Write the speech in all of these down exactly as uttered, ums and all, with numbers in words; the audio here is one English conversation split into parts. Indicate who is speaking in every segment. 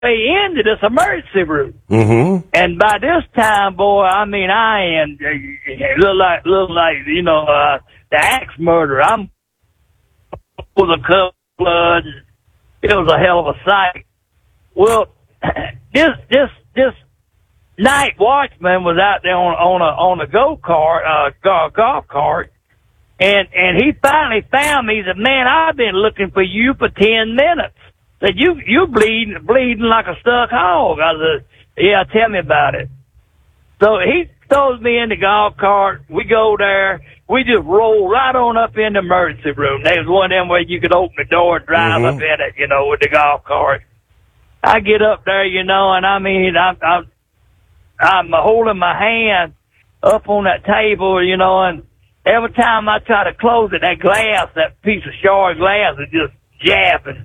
Speaker 1: way into this emergency room.
Speaker 2: Mm-hmm.
Speaker 1: And by this time, boy, I mean, I am uh, look like look like you know uh, the axe murderer. I'm with a cup of blood. It was a hell of a sight. Well, this this this night watchman was out there on on a on a go kart, uh, golf, golf cart, and and he finally found me. He said, "Man, I've been looking for you for ten minutes." Said, "You you bleeding bleeding like a stuck hog." I said, "Yeah, tell me about it." So he throws me in the golf cart. We go there. We just roll right on up in the emergency room. There's one of them where you could open the door and drive
Speaker 2: Mm-hmm.
Speaker 1: up in it, you know, with the golf cart. I get up there, you know, and I mean, I'm, I'm, I'm holding my hand up on that table, you know, and every time I try to close it, that glass, that piece of shard glass is just jabbing.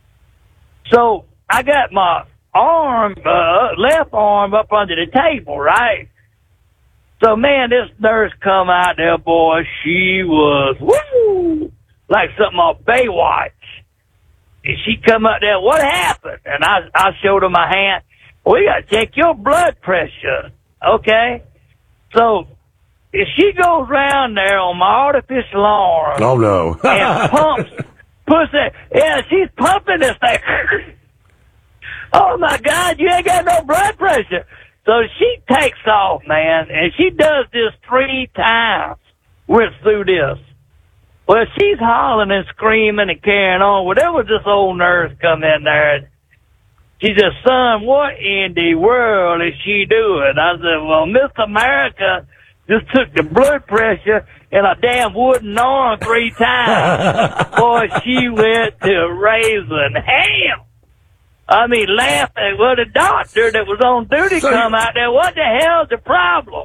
Speaker 1: So I got my arm, uh, left arm up under the table, right? So, man, this nurse come out there, boy, she was, woo, like something off Baywatch. And she come out there, what happened? And I, I showed her my hand. We got to check your blood pressure, okay? So, if she goes around there on my artificial arm.
Speaker 2: Oh, no.
Speaker 1: And pumps, puts it, yeah, she's pumping this thing. Oh, my God, you ain't got no blood pressure. So she takes off, man, and she does this three times. We're through this. Well, she's hollering and screaming and carrying on. Well, there was this old nurse come in there, and she said, "Son, what in the world is she doing?" I said, "Well, Miss America just took the blood pressure in a damn wooden arm three times." Boy, she went to raising hell. I mean, laughing. Well, the doctor that was on duty
Speaker 2: So
Speaker 1: come out there. What the hell's the problem?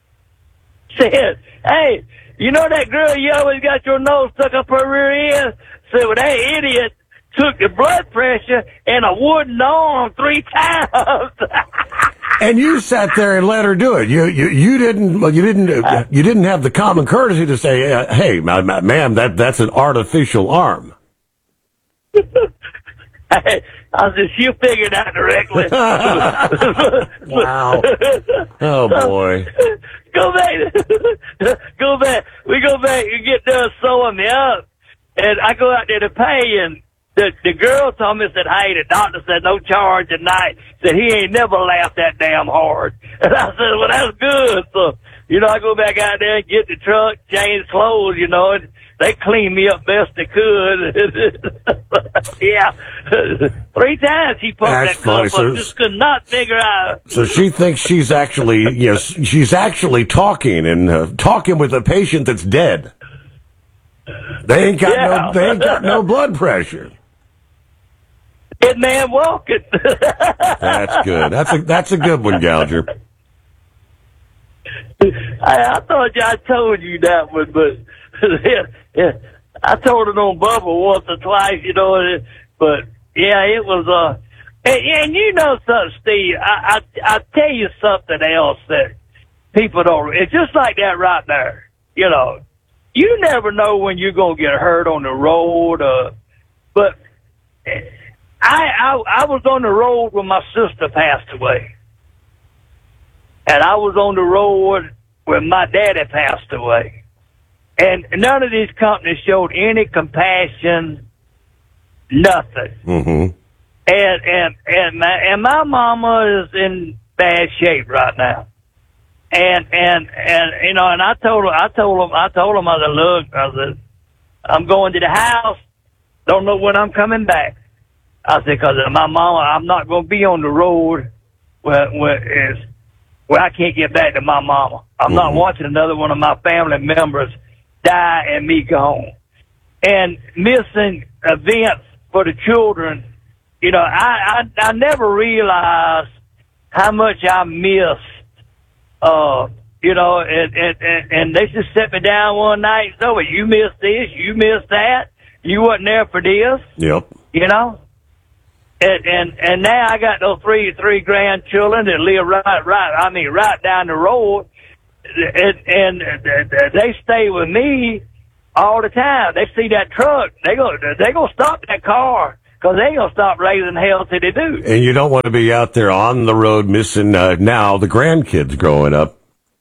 Speaker 1: Said, "Hey, you know that girl you always got your nose stuck up her rear end?" Said, "Well, that idiot took the blood pressure in a wooden arm three times."
Speaker 2: And you sat there and let her do it. You you you didn't well, you didn't uh, you didn't have the common courtesy to say, uh, "Hey, ma- ma- ma'am, that that's an artificial arm."
Speaker 1: Hey, I said, "She'll figure it out directly."
Speaker 2: Wow. Oh, boy.
Speaker 1: Go back. Go back. We go back and get done sewing me up. And I go out there to pay, and the the girl told me, said, "Hey, the doctor said no charge tonight." Said he ain't never laughed that damn hard. And I said, "Well, that's good." So, you know, I go back out there and get the truck, change clothes, you know, and they cleaned me up best they could. Yeah. Three times he pumped
Speaker 2: That's
Speaker 1: that cup
Speaker 2: funny.
Speaker 1: up. Just could not figure out.
Speaker 2: So she thinks she's actually yes, she's actually talking and uh, talking with a patient that's dead. They ain't got
Speaker 1: Yeah.
Speaker 2: no they ain't got no blood pressure.
Speaker 1: Dead man walking.
Speaker 2: That's good. That's a that's a good one, Gouger.
Speaker 1: I, I thought I told you that one, but yeah, yeah, I told it on Bubba once or twice, you know. But yeah, it was. Uh, and, and you know something, Steve. I, I I tell you something else that people don't. It's just like that right there. You know, you never know when you're gonna get hurt on the road. Uh, but I, I I was on the road when my sister passed away. And I was on the road when my daddy passed away. And none of these companies showed any compassion, nothing.
Speaker 2: Mm-hmm.
Speaker 1: And, and, and my, and my mama is in bad shape right now. And, and, and, you know, and I told her, I told him, I told him, I said, "Look," I said, "I'm going to the house. Don't know when I'm coming back." I said, "Cause my mama, I'm not going to be on the road where, where it's, Well, I can't get back to my mama. I'm mm-hmm. not watching another one of my family members die and me gone. And missing events for the children, you know, I, I, I never realized how much I missed, uh, you know, and, and, and, and they just set me down one night and said, "Oh, you missed this, you missed that, you wasn't there for this."
Speaker 2: Yep.
Speaker 1: You know? And, and and now I got those three three grandchildren that live right right I mean right down the road, and, and they stay with me all the time. They see that truck, they go they gonna stop that car because they ain't going to stop raising hell till they do.
Speaker 2: And you don't want to be out there on the road missing uh, now the grandkids growing up.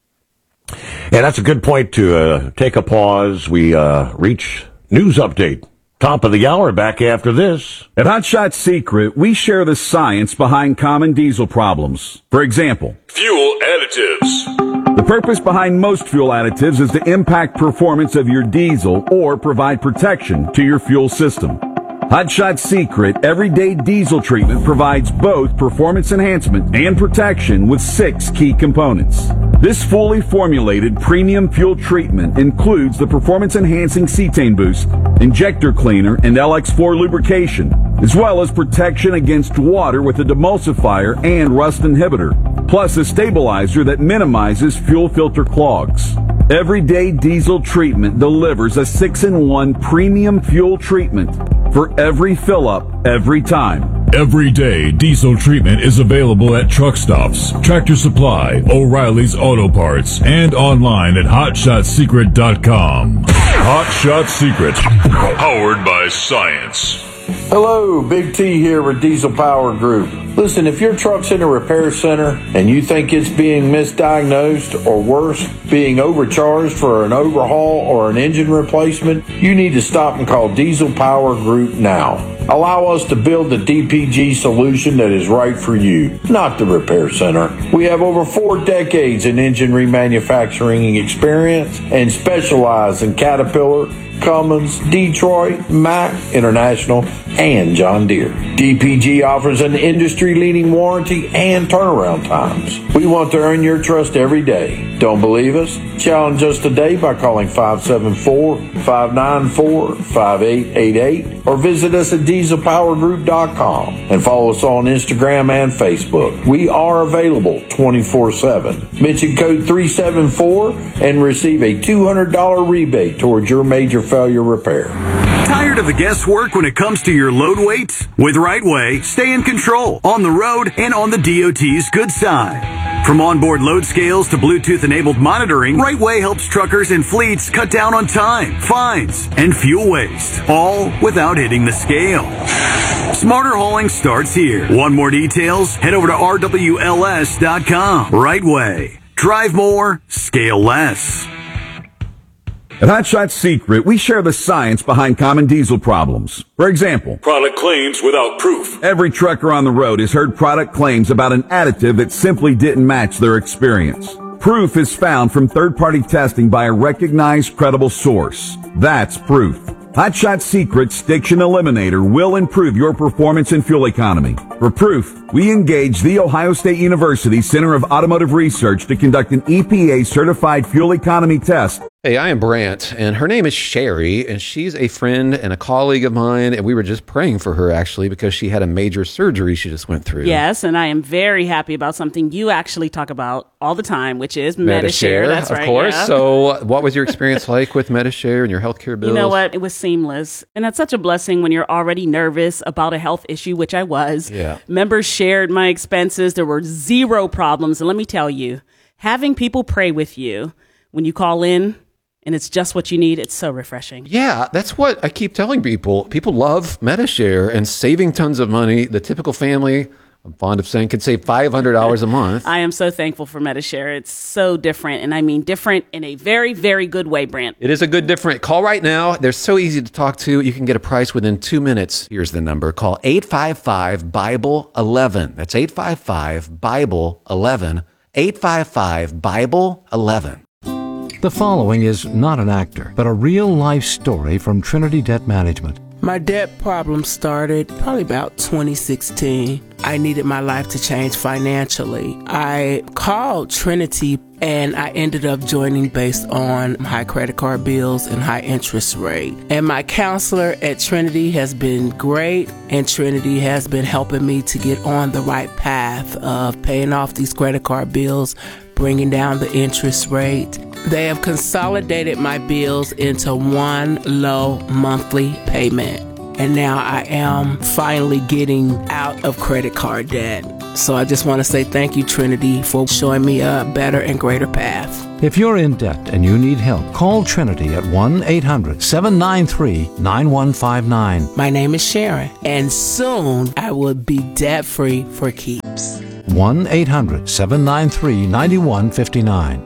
Speaker 2: And that's a good point to uh, take a pause. We uh, reach news update. Top of the hour, back after this.
Speaker 3: At Hot Shot Secret, we share the science behind common diesel problems. For example,
Speaker 4: fuel additives.
Speaker 3: The purpose behind most fuel additives is to impact performance of your diesel or provide protection to your fuel system. Hot Shot Secret Everyday Diesel Treatment provides both performance enhancement and protection with six key components. This fully formulated premium fuel treatment includes the performance-enhancing cetane boost, injector cleaner, and L X four lubrication, as well as protection against water with a demulsifier and rust inhibitor, plus a stabilizer that minimizes fuel filter clogs. Everyday Diesel Treatment delivers a six in one premium fuel treatment for every fill-up, every time.
Speaker 4: Everyday Diesel Treatment is available at truck stops, Tractor Supply, O'Reilly's Auto Parts, and online at hot shot secret dot com. Hot Shot Secret, powered by science.
Speaker 5: Hello, Big T here with Diesel Power Group. Listen, if your truck's in a repair center and you think it's being misdiagnosed or worse, being overcharged for an overhaul or an engine replacement, you need to stop and call Diesel Power Group now. Allow us to build the D P G solution that is right for you, not the repair center. We have over four decades in engine remanufacturing experience and specialize in Caterpillar, Cummins, Detroit, Mack, International, and John Deere. D P G offers an industry-leading warranty and turnaround times. We want to earn your trust every day. Don't believe us? Challenge us today by calling five seven four, five nine four, five eight eight eight or visit us at diesel power group dot com and follow us on Instagram and Facebook. We are available twenty-four seven. Mention code three seven four and receive a two hundred dollars rebate towards your major failure repair.
Speaker 6: Tired of the guesswork when it comes to your load weight? With RightWay, stay in control on the road and on the D O T's good side. From onboard load scales to Bluetooth-enabled monitoring, RightWay helps truckers and fleets cut down on time, fines, and fuel waste, all without hitting the scale. Smarter hauling starts here. Want more details? Head over to R W L S dot com. RightWay. Drive more, scale less.
Speaker 3: At Hot Shot Secret, we share the science behind common diesel problems. For example,
Speaker 4: product claims without proof.
Speaker 3: Every trucker on the road has heard product claims about an additive that simply didn't match their experience. Proof is found from third-party testing by a recognized, credible source. That's proof. Hot Shot Secret Stiction Eliminator will improve your performance and fuel economy. For proof, we engaged the Ohio State University Center of Automotive Research to conduct an E P A-certified fuel economy test.
Speaker 7: Hey, I am Brant, and her name is Sherry, and she's a friend and a colleague of mine, and we were just praying for her, actually, because she had a major surgery she just went through.
Speaker 8: Yes, and I am very happy about something you actually talk about all the time, which is Medi-Share. That's
Speaker 7: of
Speaker 8: right,
Speaker 7: course.
Speaker 8: yeah.
Speaker 7: So what was your experience like with Medi-Share and your healthcare bills?
Speaker 8: You know what? It was seamless, and that's such a blessing when you're already nervous about a health issue, which I was.
Speaker 7: Yeah.
Speaker 8: Members shared my expenses. There were zero problems, and let me tell you, having people pray with you when you call in, and it's just what you need. It's so refreshing.
Speaker 7: Yeah, that's what I keep telling people. People love Medi-Share and saving tons of money. The typical family, I'm fond of saying, could save five hundred dollars a month.
Speaker 8: I am so thankful for Medi-Share. It's so different, and I mean different in a very, very good way, Brant.
Speaker 7: It is a good different. Call right now. They're so easy to talk to. You can get a price within two minutes. Here's the number. Call eight five five, Bible eleven. That's eight five five, Bible eleven. eight five five, Bible eleven.
Speaker 9: The following is not an actor, but a real-life story from Trinity Debt Management.
Speaker 10: My debt problem started probably about twenty sixteen. I needed my life to change financially. I called Trinity and I ended up joining based on high credit card bills and high interest rate. And my counselor at Trinity has been great, and Trinity has been helping me to get on the right path of paying off these credit card bills, bringing down the interest rate. They have consolidated my bills into one low monthly payment. and now I am finally getting out of credit card debt. So I just want to say thank you, Trinity, for showing me a better and greater path.
Speaker 9: If you're in debt and you need help, call Trinity at one eight hundred seven nine three nine one five nine.
Speaker 10: My name is Sharon, and soon I will be debt-free for keeps.
Speaker 9: one eight hundred seven nine three nine one five nine.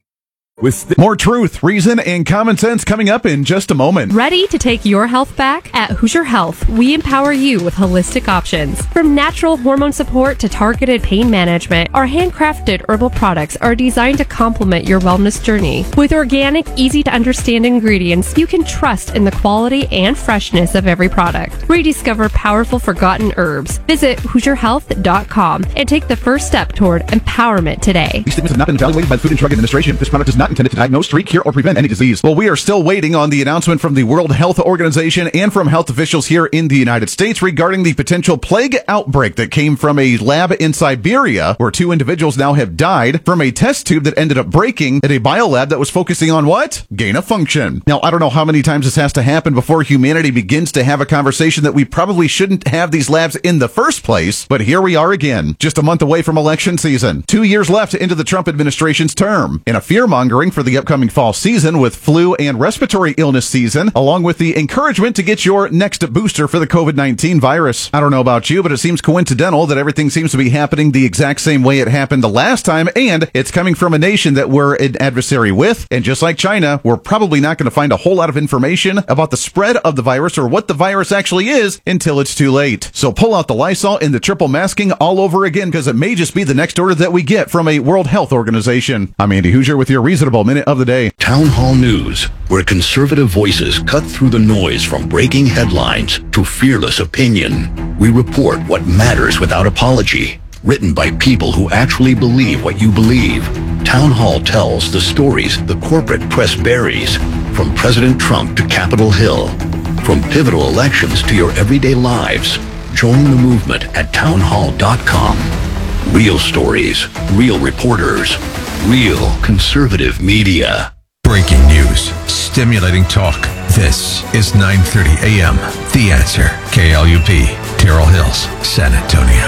Speaker 11: With th- more truth, reason, and common sense coming up in just a moment.
Speaker 12: Ready to take your health back? At Hoosier Health, we empower you with holistic options. From natural hormone support to targeted pain management, our handcrafted herbal products are designed to complement your wellness journey. With organic, easy-to-understand ingredients, you can trust in the quality and freshness of every product. Rediscover powerful forgotten herbs. Visit Hoosier Health dot com and take the first step toward empowerment today.
Speaker 11: These statements have not been evaluated by the Food and Drug Administration. This product is not intended to diagnose, treat, cure, or prevent any disease. Well, we are still waiting on the announcement from the World Health Organization and from health officials here in the United States regarding the potential plague outbreak that came from a lab in Siberia, where two individuals now have died from a test tube that ended up breaking at a biolab that was focusing on what? Gain of function. Now, I don't know how many times this has to happen before humanity begins to have a conversation that we probably shouldn't have these labs in the first place, but here we are again, just a month away from election season. Two years left into the Trump administration's term, and a fear-mongering for the upcoming fall season with flu and respiratory illness season, along with the encouragement to get your next booster for the covid nineteen virus. I don't know about you, but it seems coincidental that everything seems to be happening the exact same way it happened the last time, and it's coming from a nation that we're an adversary with, and just like China, we're probably not going to find a whole lot of information about the spread of the virus or what the virus actually is until it's too late. So pull out the Lysol and the triple masking all over again, because it may just be the next order that we get from a World Health Organization. I'm Andy Hoosier with your reason Minute of the Day.
Speaker 13: Town Hall News, where conservative voices cut through the noise from breaking headlines to fearless opinion. We report what matters without apology. Written by people who actually believe what you believe. Town Hall tells the stories the corporate press buries, from President Trump to Capitol Hill. From pivotal elections to your everyday lives. Join the movement at town hall dot com. Real stories, real reporters, real conservative media.
Speaker 14: Breaking news, stimulating talk. This is nine thirty a.m. The Answer. K L U P, Terrell Hills, San Antonio.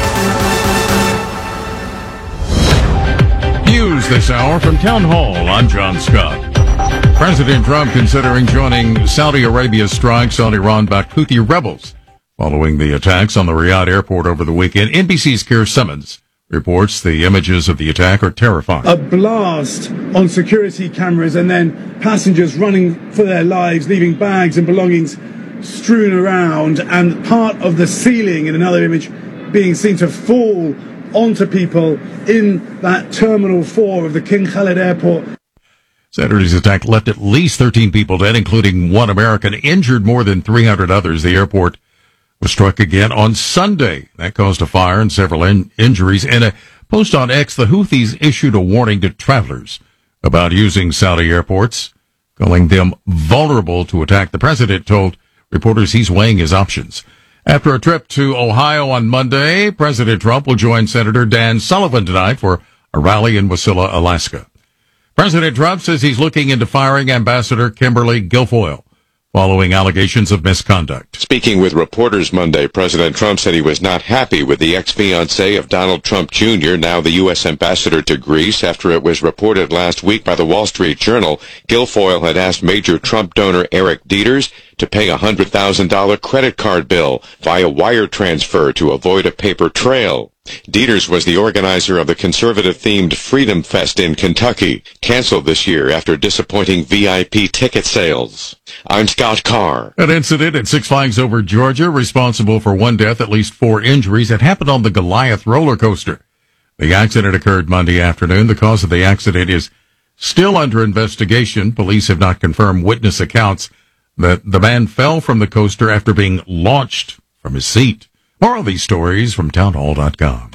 Speaker 15: News this hour from Town Hall. I'm John Scott. President Trump considering joining Saudi Arabia's strikes on Iran-backed Houthi rebels following the attacks on the Riyadh airport over the weekend. N B C's Keir Simmons reports the images of the attack are terrifying.
Speaker 16: A blast on security cameras and then passengers running for their lives, leaving bags and belongings strewn around, and part of the ceiling in another image being seen to fall onto people in that Terminal four of the King Khalid Airport.
Speaker 15: Saturday's attack left at least thirteen people dead, including one American, injured more than three hundred others. The airport was struck again on Sunday. That caused a fire and several in- injuries. In a post on X, the Houthis issued a warning to travelers about using Saudi airports, calling them vulnerable to attack. The president told reporters he's weighing his options. After a trip to Ohio on Monday, President Trump will join Senator Dan Sullivan tonight for a rally in Wasilla, Alaska. President Trump says he's looking into firing Ambassador Kimberly Guilfoyle following allegations of misconduct.
Speaker 17: Speaking with reporters Monday, President Trump said he was not happy with the ex-fiancée of Donald Trump Junior, now the U S ambassador to Greece, after it was reported last week by the Wall Street Journal Guilfoyle had asked major Trump donor Eric Dieters to pay a one hundred thousand dollars credit card bill via wire transfer to avoid a paper trail. Dieters was the organizer of the conservative-themed Freedom Fest in Kentucky, canceled this year after disappointing V I P ticket sales. I'm Scott Carr.
Speaker 15: An incident at Six Flags Over Georgia responsible for one death, at least four injuries. It happened on the Goliath roller coaster. The accident occurred Monday afternoon. The cause of the accident is still under investigation. Police have not confirmed witness accounts that the man fell from the coaster after being launched from his seat. More of these stories from town hall dot com.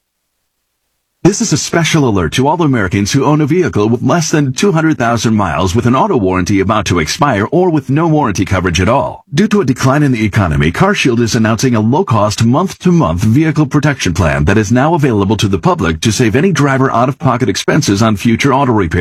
Speaker 18: This is a special alert to all Americans who own a vehicle with less than two hundred thousand miles with an auto warranty about to expire or with no warranty coverage at all. Due to a decline in the economy, CarShield is announcing a low-cost month-to-month vehicle protection plan that is now available to the public to save any driver out-of-pocket expenses on future auto repairs.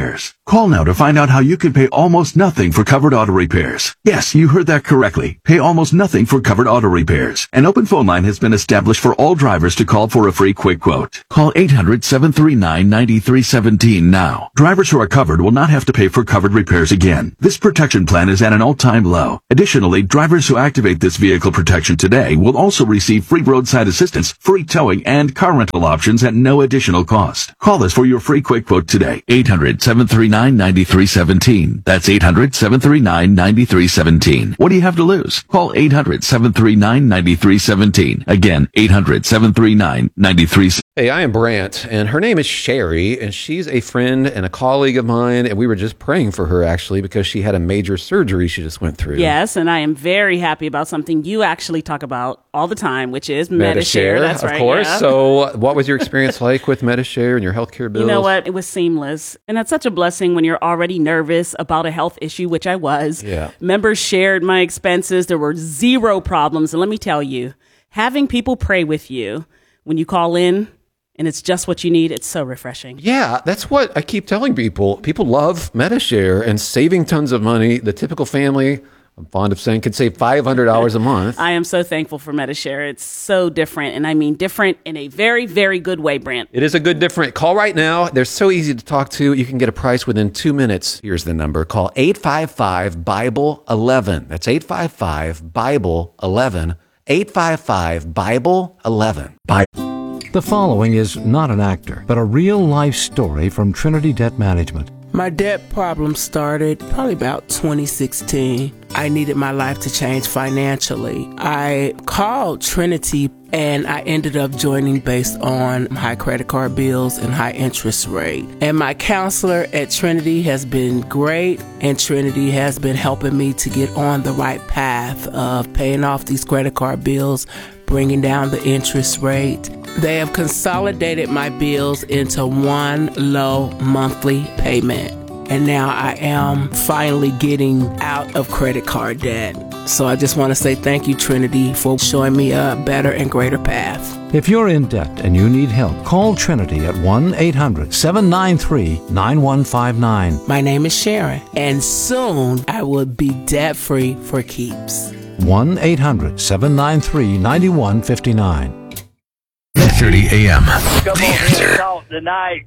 Speaker 18: Call now to find out how you can pay almost nothing for covered auto repairs. Yes, you heard that correctly. Pay almost nothing for covered auto repairs. An open phone line has been established for all drivers to call for a free quick quote. Call eight hundred, seven three nine, nine three one seven now. Drivers who are covered will not have to pay for covered repairs again. This protection plan is at an all-time low. Additionally, drivers who activate this vehicle protection today will also receive free roadside assistance, free towing, and car rental options at no additional cost. Call us for your free quick quote today. eight hundred, seven three nine, nine three one seven. That's eight hundred, seven three nine, nine three one seven. What do you have to lose? Call eight hundred, seven three nine, nine three one seven. Again, eight hundred, seven three nine, nine three one seven.
Speaker 7: Hey, I am Brant, and her name is Sherry, and she's a friend and a colleague of mine, and we were just praying for her, actually, because she had a major surgery she just went through.
Speaker 8: Yes, and I am very happy about something you actually talk about all the time, which is Medi-Share. That's
Speaker 7: of
Speaker 8: right,
Speaker 7: course.
Speaker 8: yeah.
Speaker 7: So what was your experience like with Medi-Share and your healthcare bills?
Speaker 8: You know what? It was seamless. And that's such a blessing when you're already nervous about a health issue, which I was.
Speaker 7: Yeah.
Speaker 8: Members shared my expenses. There were zero problems. And let me tell you, having people pray with you when you call in, and it's just what you need, it's so refreshing.
Speaker 7: Yeah, that's what I keep telling people. People love Medi-Share and saving tons of money. The typical family, I'm fond of saying, could save five hundred dollars a month.
Speaker 8: I am so thankful for Medi-Share. It's so different, and I mean different in a very, very good way, Brant.
Speaker 7: It is a good different. Call right now. They're so easy to talk to. You can get a price within two minutes. Here's the number. Call eight five five, Bible eleven. That's eight five five, Bible eleven. eight five five, Bible eleven. Bible.
Speaker 9: The following is not an actor, but a real-life story from Trinity Debt Management.
Speaker 10: My debt problem started probably about twenty sixteen. I needed my life to change financially. I called Trinity and I ended up joining based on high credit card bills and high interest rate. And my counselor at Trinity has been great, and Trinity has been helping me to get on the right path of paying off these credit card bills, bringing down the interest rate. They have consolidated my bills into one low monthly payment. And now I am finally getting out of credit card debt. So I just want to say thank you, Trinity, for showing me a better and greater path.
Speaker 9: If you're in debt and you need help, call Trinity at one eight hundred, seven nine three, nine one five nine.
Speaker 10: My name is Sharon, and soon I will be debt-free for keeps.
Speaker 9: one eight hundred, seven nine three, nine one five nine.
Speaker 14: nine thirty a.m.
Speaker 1: Come
Speaker 14: The
Speaker 1: on
Speaker 14: Answer.
Speaker 1: here talk tonight.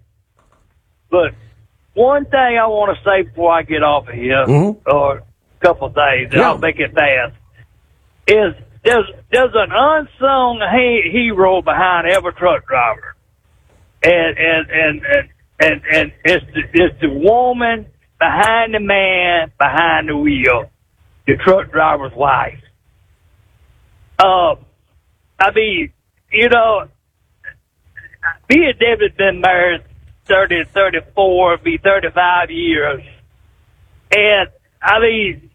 Speaker 1: But one thing I want to say before I get off of here,
Speaker 2: Mhm.
Speaker 1: or a couple of things, and
Speaker 2: Yeah.
Speaker 1: I'll make it fast, is there's there's an unsung he- hero behind every truck driver, and and and and and, and it's the, it's the woman behind the man behind the wheel, the truck driver's wife. Uh, I mean, you know, me and David been married thirty, thirty-four, be thirty-five years. And, I mean,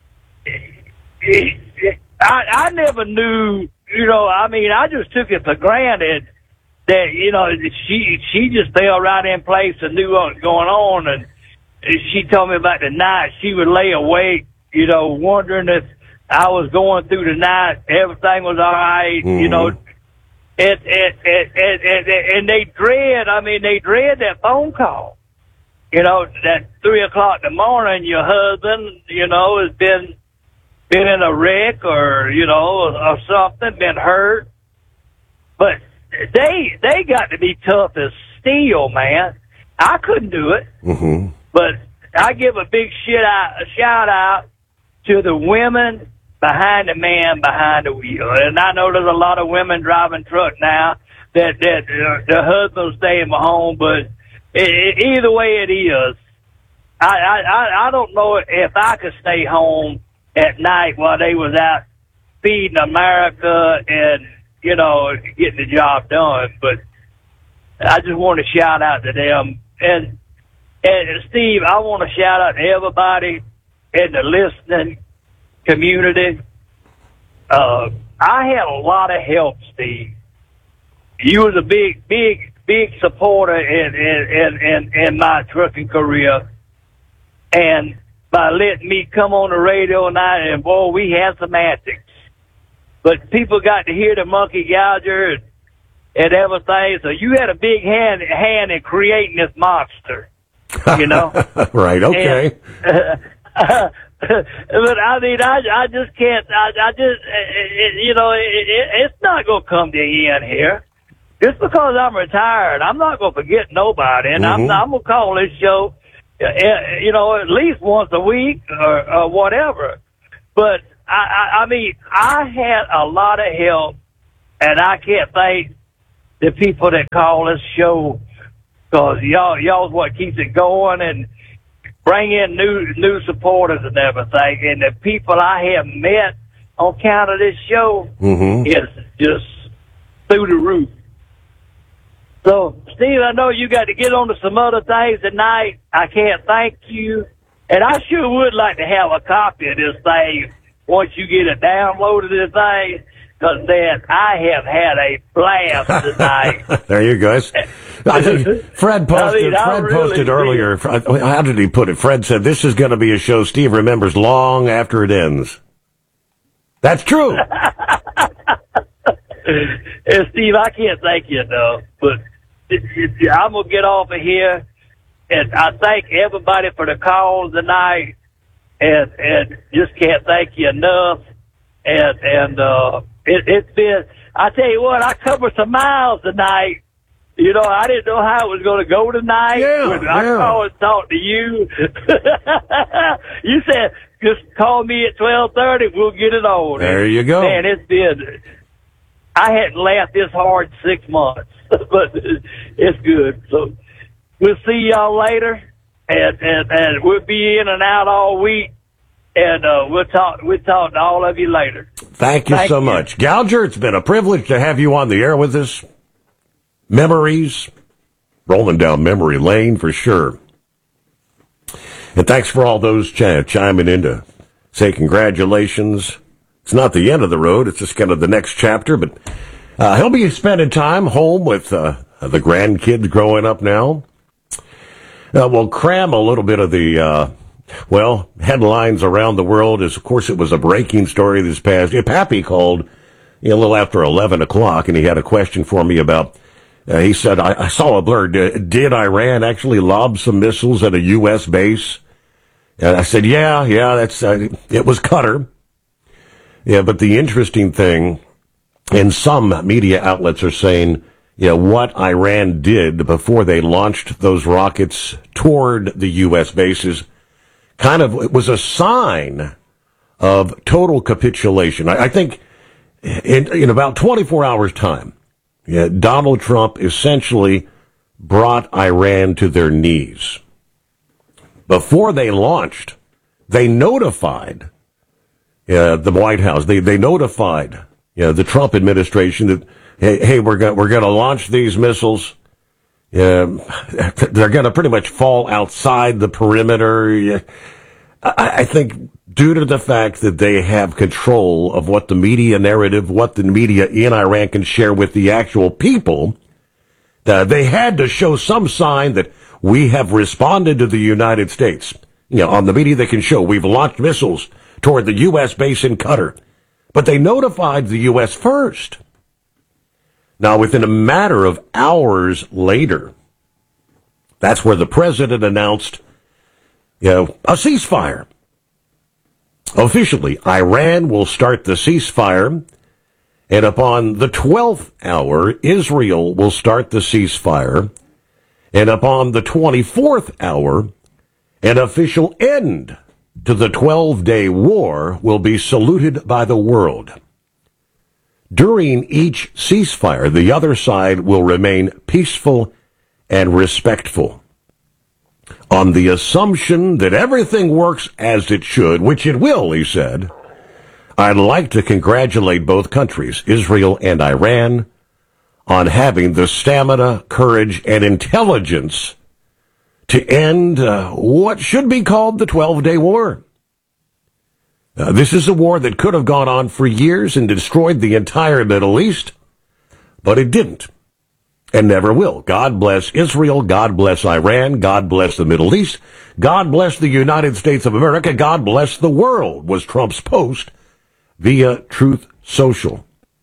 Speaker 1: I, I never knew, you know, I mean, I just took it for granted that, you know, she she just fell right in place and knew what was going on. And she told me about the night she would lay awake, you know, wondering if I was going through the night, everything was all right,
Speaker 2: Mm-hmm.
Speaker 1: you know. It, it, it, it, it, and they dread, I mean, they dread that phone call. You know, that three o'clock in the morning, your husband, you know, has been, been in a wreck or, you know, or something, been hurt. But they, they got to be tough as steel, man. I couldn't do it.
Speaker 2: Mm-hmm.
Speaker 1: But I give a big shit out, a shout out to the women behind the man behind the wheel. And I know there's a lot of women driving truck now that, that uh, the husband's staying home, but it, it, either way it is, I, I, I don't know if I could stay home at night while they was out feeding America and, you know, getting the job done. But I just want to shout out to them. And, and Steve, I want to shout out to everybody in the listening community. Uh, I had a lot of help, Steve. You was a big, big, big supporter in, in, in, in, in my trucking career. And by letting me come on the radio tonight, and boy, we had some antics. But people got to hear the monkey gouger and, and everything. So you had a big hand, hand in creating this monster. you know.
Speaker 2: Right, okay.
Speaker 1: And, uh, but I mean, I I just can't. I, I just, it, it, you know, it, it, it's not going to come to the end here. Just because I'm retired, I'm not going to forget nobody, and
Speaker 2: Mm-hmm.
Speaker 1: I'm I'm going to call this show, uh, you know, at least once a week or, or whatever. But I, I I mean, I had a lot of help, and I can't thank the people that call this show, because y'all y'all's what keeps it going and bring in new new supporters and everything. And the people I have met on account of this show
Speaker 2: Mm-hmm.
Speaker 1: is just through the roof. So, Steve, I know you got to get on to some other things tonight. I can't thank you. And I sure would like to have a copy of this thing once you get it downloaded, this thing, because then I have had a blast tonight.
Speaker 2: There you go. I think Fred posted,
Speaker 1: I mean, I
Speaker 2: Fred
Speaker 1: really
Speaker 2: posted earlier, how did he put it? Fred said, this is going to be a show Steve remembers long after it ends. That's true.
Speaker 1: And Steve, I can't thank you enough, but it, it, I'm going to get off of here, and I thank everybody for the calls tonight, and and just can't thank you enough. And and uh, it, it's been, I tell you what, I covered some miles tonight. You know, I didn't know how it was going to go tonight.
Speaker 2: Yeah,
Speaker 1: when I
Speaker 2: yeah.
Speaker 1: called and talked to you. You said, just call me at twelve thirty, we'll get it on.
Speaker 2: There you go.
Speaker 1: Man, it's been, I hadn't laughed this hard in six months, but it's good. So we'll see y'all later, and, and, and we'll be in and out all week, and uh, we'll talk we'll talk to all of you later.
Speaker 2: Thank you
Speaker 1: Thank
Speaker 2: so
Speaker 1: you.
Speaker 2: much. Gouger, it's been a privilege to have you on the air with us. Memories, rolling down memory lane for sure. And thanks for all those ch- chiming in to say congratulations. It's not the end of the road. It's just kind of the next chapter. But uh, he'll be spending time home with uh, the grandkids growing up now. Uh, we'll cram a little bit of the, uh, well, headlines around the world. As, of course, it was a breaking story this past. Yeah, Pappy called you know, a little after eleven o'clock, and he had a question for me about, uh, he said, I, I saw a blur. Did, did Iran actually lob some missiles at a U S base? And I said, yeah, yeah, that's uh, it was Qatar. Yeah, but the interesting thing, and some media outlets are saying, you know, what Iran did before they launched those rockets toward the U S bases kind of it was a sign of total capitulation. I, I think in, in about twenty-four hours' time, yeah, Donald Trump essentially brought Iran to their knees. Before they launched, they notified uh, the White House. They they notified you know, the Trump administration that hey, hey we're going we're going to launch these missiles. Uh, they're going to pretty much fall outside the perimeter. I, I think due to the fact that they have control of what the media narrative, what the media in Iran can share with the actual people, uh, they had to show some sign that we have responded to the United States. You know, on the media they can show we've launched missiles toward the U S base in Qatar. But they notified the U S first. Now, within a matter of hours later, that's where the president announced, you know, a ceasefire. Officially, Iran will start the ceasefire, and upon the twelfth hour, Israel will start the ceasefire, and upon the twenty-fourth hour, an official end to the twelve-day war will be saluted by the world. During each ceasefire, the other side will remain peaceful and respectful. On the assumption that everything works as it should, which it will, he said, I'd like to congratulate both countries, Israel and Iran, on having the stamina, courage, and intelligence to end uh, what should be called the twelve-day war. Uh, this is a war that could have gone on for years and destroyed the entire Middle East, but it didn't, and never will. God bless Israel, God bless Iran, God bless the Middle East, God bless the United States of America, God bless the world, was Trump's post via Truth Social.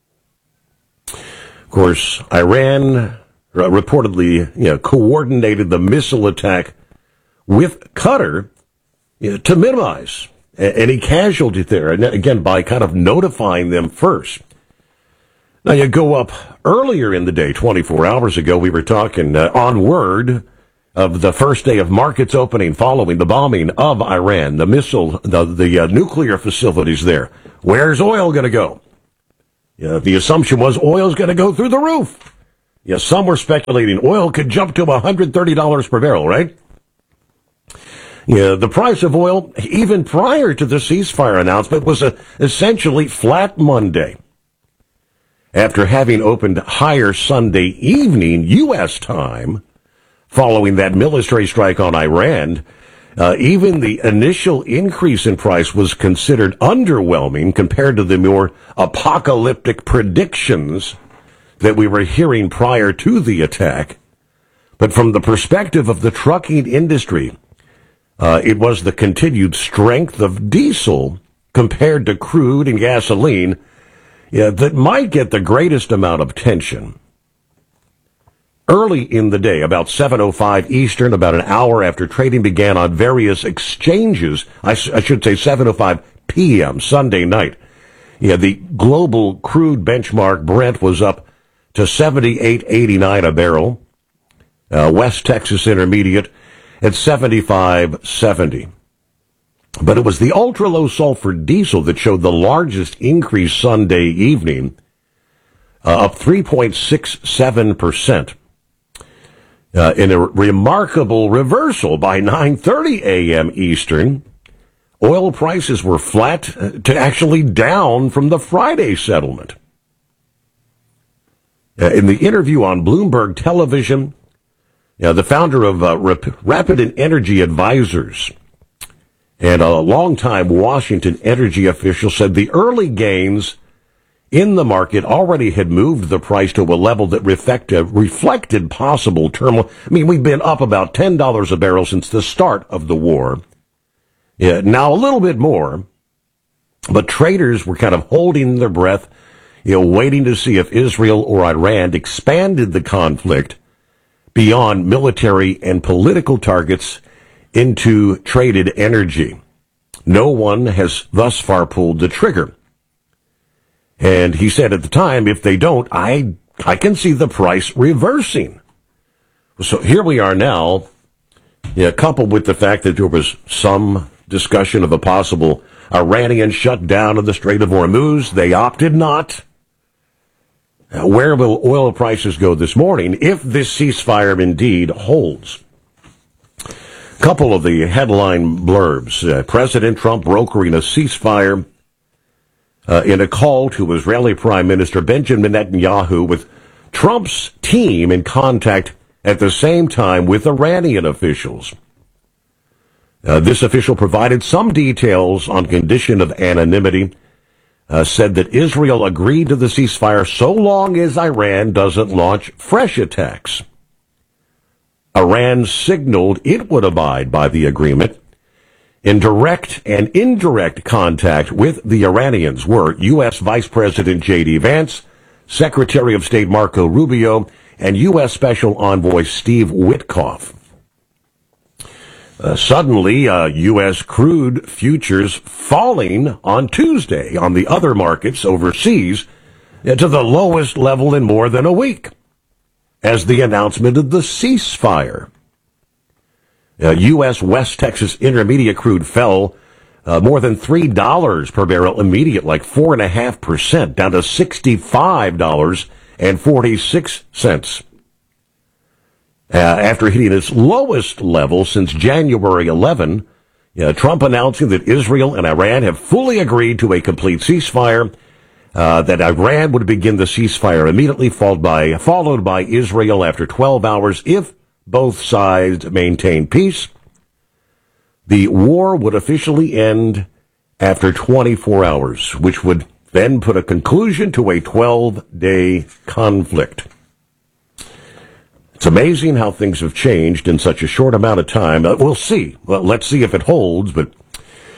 Speaker 2: Of course, Iran uh, reportedly you know, coordinated the missile attack with Qatar, you know, to minimize any casualty there. And again, by kind of notifying them first. Now, you go up earlier in the day, twenty-four hours ago, we were talking uh, on word of the first day of markets opening following the bombing of Iran, the missile, the, the uh, nuclear facilities there. Where's oil going to go? Yeah, the assumption was oil's going to go through the roof. Yeah, some were speculating oil could jump to one hundred thirty dollars per barrel, right? Yeah, the price of oil, even prior to the ceasefire announcement, was a, essentially flat Monday. After having opened higher Sunday evening U S time, following that military strike on Iran, uh, even the initial increase in price was considered underwhelming compared to the more apocalyptic predictions that we were hearing prior to the attack. But from the perspective of the trucking industry, uh, it was the continued strength of diesel compared to crude and gasoline, yeah, that might get the greatest amount of tension. Early in the day, about seven oh five Eastern, about an hour after trading began on various exchanges, I, sh- I should say seven oh five p.m. Sunday night, yeah, the global crude benchmark Brent was up to seventy-eight eighty-nine a barrel. Uh, West Texas Intermediate at seventy-five seventy. But it was the ultra-low sulfur diesel that showed the largest increase Sunday evening, uh, up three point six seven percent. Uh, in a remarkable reversal by nine thirty a.m. Eastern, oil prices were flat to actually down from the Friday settlement. Uh, in the interview on Bloomberg Television, uh, the founder of uh, Rap- Rapid Energy Advisors and a longtime Washington energy official said the early gains in the market already had moved the price to a level that reflect, uh, reflected possible turmoil. I mean, we've been up about ten dollars a barrel since the start of the war. Yeah, now a little bit more, but traders were kind of holding their breath, you know, waiting to see if Israel or Iran expanded the conflict beyond military and political targets into traded energy. No one has thus far pulled the trigger. And he said at the time, if they don't, I I can see the price reversing. So here we are now, yeah, coupled with the fact that there was some discussion of a possible Iranian shutdown of the Strait of Hormuz. They opted not. Now, where will oil prices go this morning if this ceasefire indeed holds? Couple of the headline blurbs. Uh, President Trump brokering a ceasefire uh, in a call to Israeli Prime Minister Benjamin Netanyahu, with Trump's team in contact at the same time with Iranian officials. Uh, this official provided some details on condition of anonymity, uh, said that Israel agreed to the ceasefire so long as Iran doesn't launch fresh attacks. Iran signaled it would abide by the agreement. In direct and indirect contact with the Iranians were U S. Vice President J D. Vance, Secretary of State Marco Rubio, and U S. Special Envoy Steve Witkoff. Uh, suddenly, uh, U S crude futures falling on Tuesday on the other markets overseas uh, to the lowest level in more than a week, as the announcement of the ceasefire. Uh, U S. West Texas Intermediate crude fell uh, more than three dollars per barrel immediate, like four point five percent, down to sixty-five dollars and forty-six cents. Uh, after hitting its lowest level since January eleventh, uh, Trump announcing that Israel and Iran have fully agreed to a complete ceasefire, uh, that Iran would begin the ceasefire immediately, followed by, followed by Israel after twelve hours if both sides maintain peace. The war would officially end after twenty-four hours, which would then put a conclusion to a twelve-day conflict. It's amazing how things have changed in such a short amount of time. Uh, we'll see. Well, let's see if it holds, but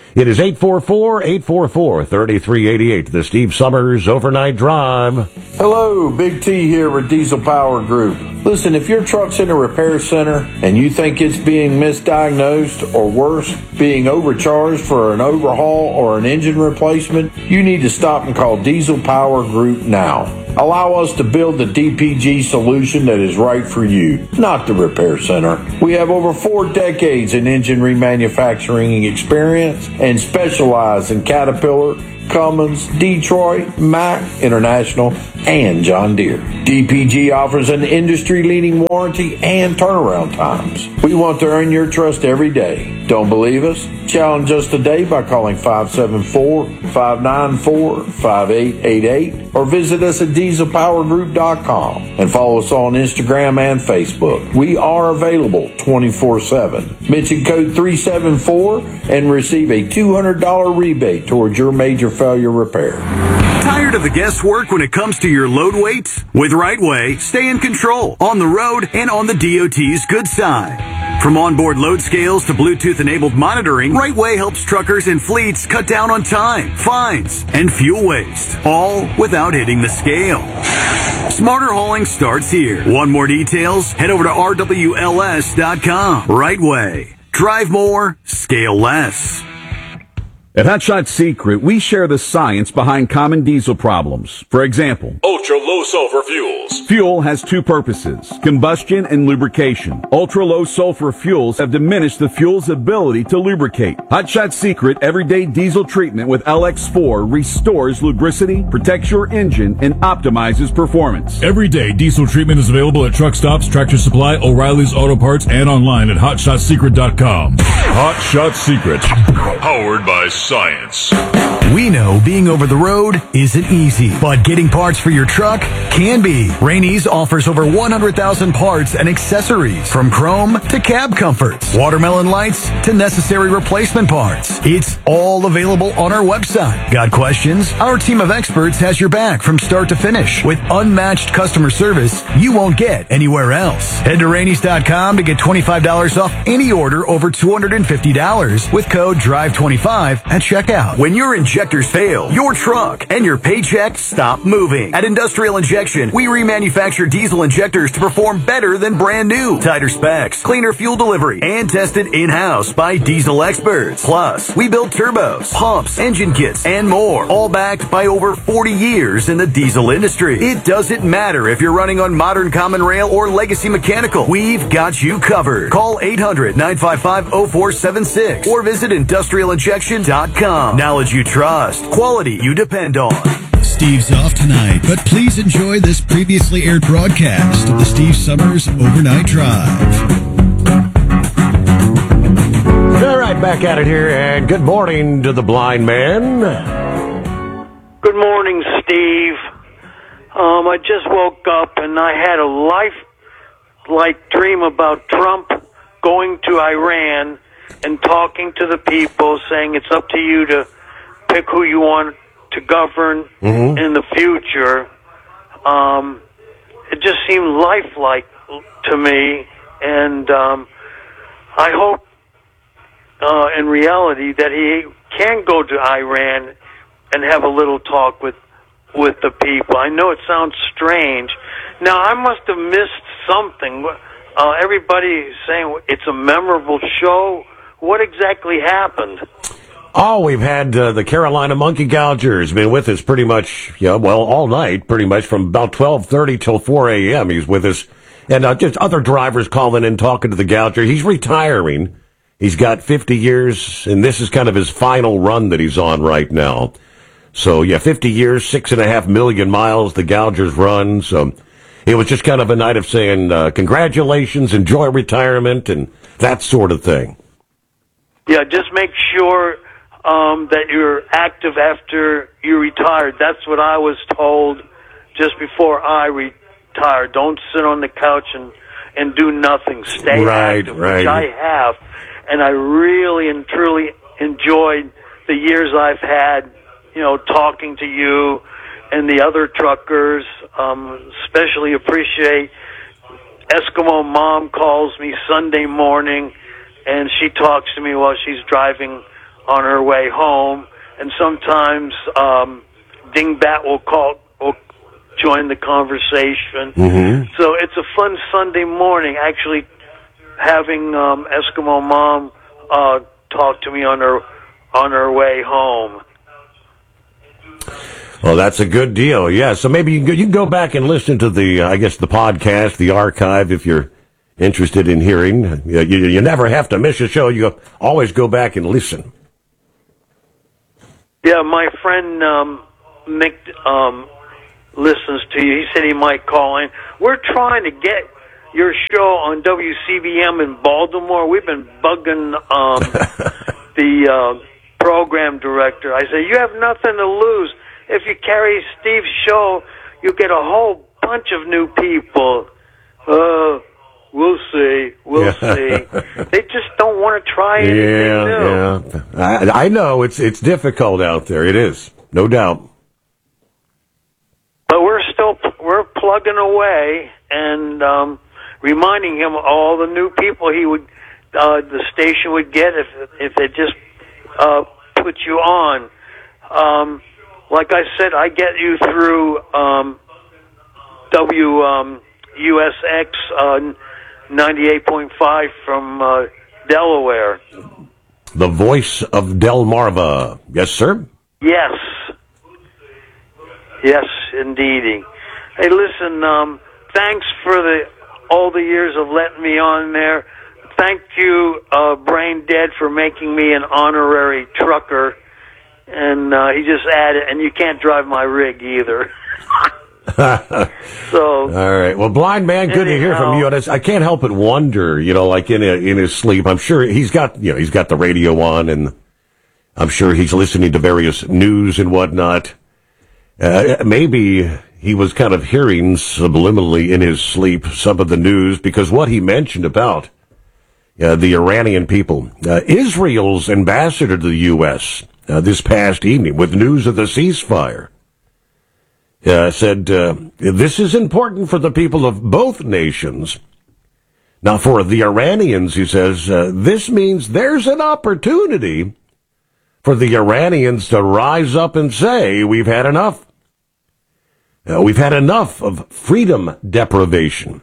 Speaker 2: It is eight four four, eight four four, three three eight eight, the Steve Summers Overnight Drive.
Speaker 5: Hello, Big T here with Diesel Power Group. Listen, if your truck's in a repair center and you think it's being misdiagnosed or worse, being overcharged for an overhaul or an engine replacement, you need to stop and call Diesel Power Group now. Allow us to build the D P G solution that is right for you, not the repair center. We have over four decades in engine remanufacturing experience and specialize in Caterpillar, Cummins, Detroit, Mack, International, and John Deere. D P G offers an industry-leading warranty and turnaround times. We want to earn your trust every day. Don't believe us? Challenge us today by calling five seven four, five nine four, five eight eight eight or visit us at diesel power group dot com and follow us on Instagram and Facebook. We are available twenty-four seven. Mention code three seven four and receive a two hundred dollars rebate towards your major failure repair.
Speaker 6: Tired of the guesswork when it comes to your load weights? With Rightway, stay in control on the road and on the D O T's good side. From onboard load scales to Bluetooth-enabled monitoring, Rightway helps truckers and fleets cut down on time, fines, and fuel waste, all without hitting the scale. Smarter hauling starts here. Want more details? Head over to R W L S dot com. Rightway. Drive more, scale less.
Speaker 3: At Hotshot Secret, we share the science behind common diesel problems. For example,
Speaker 4: ultra-low sulfur fuels.
Speaker 3: Fuel has two purposes, combustion and lubrication. Ultra-low sulfur fuels have diminished the fuel's ability to lubricate. Hotshot Secret Everyday Diesel Treatment with L X four restores lubricity, protects your engine, and optimizes performance.
Speaker 4: Everyday diesel treatment is available at truck stops, Tractor Supply, O'Reilly's Auto Parts, and online at hot shot secret dot com. Hotshot Secret, powered by science.
Speaker 6: We know being over the road isn't easy, but getting parts for your truck can be. Rainey's offers over one hundred thousand parts and accessories, from chrome to cab comforts, watermelon lights to necessary replacement parts. It's all available on our website. Got questions? Our team of experts has your back from start to finish with unmatched customer service you won't get anywhere else. Head to Rainey's dot com to get twenty-five dollars off any order over two hundred fifty dollars with code drive twenty-five at checkout. When your injectors fail, your truck and your paycheck stop moving. At Industrial Injection, we remanufacture diesel injectors to perform better than brand new. Tighter specs, cleaner fuel delivery, and tested in-house by diesel experts. Plus, we build turbos, pumps, engine kits, and more, all backed by over forty years in the diesel industry. It doesn't matter if you're running on modern common rail or legacy mechanical. We've got you covered. Call eight hundred, nine five five, oh four seven six or visit industrial injection dot com. Knowledge you trust, quality you depend on.
Speaker 19: Steve's off tonight, but please enjoy this previously aired broadcast of the Steve Summers Overnight Drive.
Speaker 2: All right, back at it here, and good morning to the blind man.
Speaker 20: Good morning, Steve. Um, I just woke up and I had a life-like dream about Trump going to Iran and talking to the people, saying it's up to you to pick who you want to govern mm-hmm. in the future. Um, it just seemed lifelike to me, and um, I hope uh, in reality that he can go to Iran and have a little talk with with the people. I know it sounds strange. Now, I must have missed something. Uh, everybody is saying it's a memorable show. What exactly happened?
Speaker 2: Oh, we've had uh, the Carolina Monkey Gougers been with us pretty much, yeah, well, all night, pretty much from about twelve thirty till four a.m. He's with us. And uh, just other drivers calling in, talking to the Gouger. He's retiring. He's got fifty years, and this is kind of his final run that he's on right now. So, yeah, fifty years, six and a half million miles the Gougers run. So it was just kind of a night of saying, uh, congratulations, enjoy retirement, and that sort of thing.
Speaker 20: Yeah, just make sure um, that you're active after you retired. That's what I was told just before I retired. Don't sit on the couch and, and do nothing. Stay
Speaker 2: right,
Speaker 20: active,
Speaker 2: right.
Speaker 20: which I have. And I really and truly enjoyed the years I've had, you know, talking to you and the other truckers. Um, especially appreciate Eskimo Mom calls me Sunday morning, and she talks to me while she's driving on her way home, and sometimes um, Dingbat will call, will join the conversation.
Speaker 2: Mm-hmm.
Speaker 20: So it's a fun Sunday morning, actually having um, Eskimo Mom uh, talk to me on her on her way home.
Speaker 2: Well, that's a good deal. Yeah, so maybe you can go, you can go back and listen to the, uh, I guess, the podcast, the archive, if you're interested in hearing. You, you, you never have to miss a show. You always go back and listen.
Speaker 20: Yeah, my friend um, Mick um, listens to you. He said he might call in. We're trying to get your show on W C B M in Baltimore. We've been bugging um, the uh, program director. I said, you have nothing to lose. If you carry Steve's show, you get a whole bunch of new people. Uh, we'll see. We'll
Speaker 2: Yeah.
Speaker 20: see. They just don't want to try anything
Speaker 2: Yeah,
Speaker 20: new.
Speaker 2: yeah. I, I know it's it's difficult out there. It is, no doubt.
Speaker 20: But we're still we're plugging away and um, reminding him of all the new people he would uh, the station would get if if they just uh, put you on. Um, like I said, I get you through um, W um, U S X uh, ninety-eight point five from uh, Delaware.
Speaker 2: The voice of Delmarva. Yes, sir?
Speaker 20: Yes. Yes, indeedy. Hey, listen, um, thanks for the all the years of letting me on there. Thank you, uh, Brain Dead, for making me an honorary trucker. And uh, he just added, and you can't drive my rig either. So,
Speaker 2: all right. Well, Blind Man, good to hear from you. And it's- I can't help but wonder, you know, like in a, in his sleep, I'm sure he's got, you know, he's got the radio on, and I'm sure he's listening to various news and whatnot. Uh, maybe he was kind of hearing subliminally in his sleep some of the news, because what he mentioned about uh, the Iranian people, uh, Israel's ambassador to the U S uh, this past evening with news of the ceasefire, uh, said, uh, this is important for the people of both nations. Now, for the Iranians, he says, uh, this means there's an opportunity for the Iranians to rise up and say, we've had enough. Uh, we've had enough of freedom deprivation.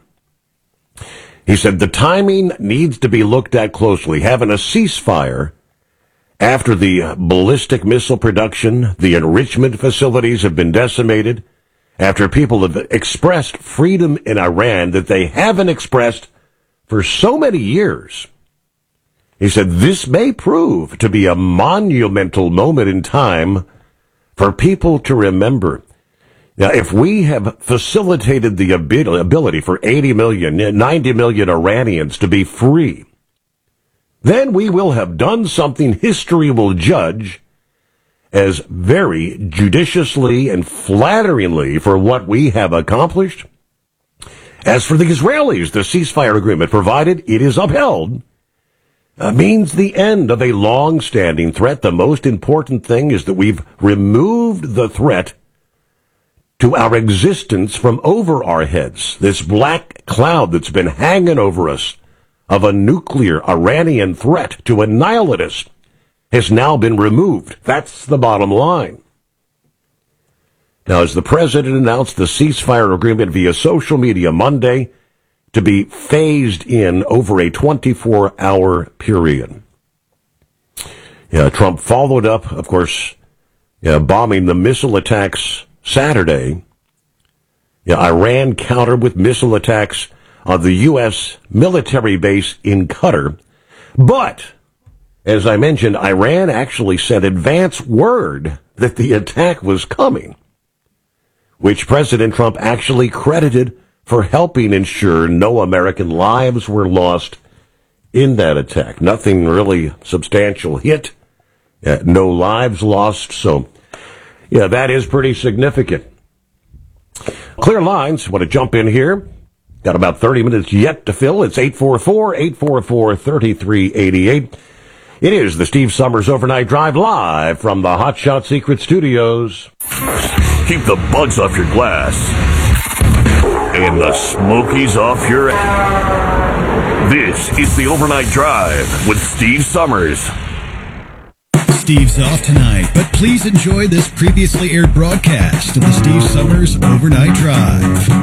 Speaker 2: He said the timing needs to be looked at closely. Having a ceasefire after the ballistic missile production, the enrichment facilities have been decimated, after people have expressed freedom in Iran that they haven't expressed for so many years. He said this may prove to be a monumental moment in time for people to remember. Now, if we have facilitated the ability for eighty million, ninety million Iranians to be free, then we will have done something history will judge as very judiciously and flatteringly for what we have accomplished. As for the Israelis, the ceasefire agreement, provided it is upheld, uh, means the end of a long-standing threat. The most important thing is that we've removed the threat to our existence from over our heads. This black cloud that's been hanging over us of a nuclear Iranian threat to annihilate us has now been removed. That's the bottom line. Now, as the president announced the ceasefire agreement via social media Monday to be phased in over a twenty-four hour period. Yeah, Trump followed up, of course, yeah, bombing the missile attacks Saturday. Yeah, Iran countered with missile attacks on the U S military base in Qatar. But, as I mentioned, Iran actually sent advance word that the attack was coming, which President Trump actually credited for helping ensure no American lives were lost in that attack. Nothing really substantial hit, uh, no lives lost, so yeah, that is pretty significant. Clear lines, want to jump in here? Got about thirty minutes yet to fill. It's eight four four, eight four four, three three eight eight. It is the Steve Summers Overnight Drive live from the Hot Shot Secret Studios.
Speaker 21: Keep the bugs off your glass and the smokies off your ass. This is the Overnight Drive with Steve Summers.
Speaker 19: Steve's off tonight, but please enjoy this previously aired broadcast of the Steve Summers Overnight Drive.